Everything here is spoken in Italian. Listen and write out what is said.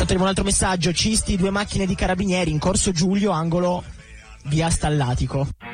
Poi un altro messaggio: Cisti, 2 macchine di carabinieri in corso Giulio, angolo via Stallatico.